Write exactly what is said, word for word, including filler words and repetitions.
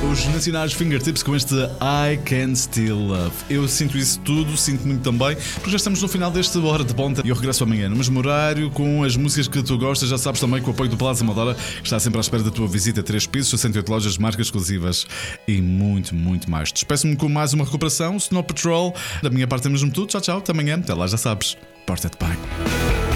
Os nacionais Fingertips com este I Can Still Love. Eu sinto isso tudo, sinto muito também, porque já estamos no final deste Hora de Ponta e eu regresso amanhã no mesmo horário com as músicas que tu gostas. Já sabes também que o apoio do Palácio Amadora está sempre à espera da tua visita a três pisos, sessenta e oito lojas, marcas exclusivas e muito, muito mais. Despeço-me com mais uma recuperação, Snow Patrol. Da minha parte é mesmo tudo. Tchau, tchau. Até amanhã. Até lá, já sabes. Porta-te bem.